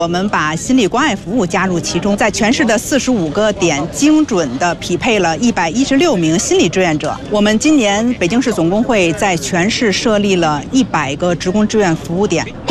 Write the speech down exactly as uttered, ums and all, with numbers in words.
我们把心理关爱服务加入其中，在全市的四十五个点精准地匹配了一百一十六名心理志愿者。我们今年北京市总工会在全市设立了一百个职工志愿服务点。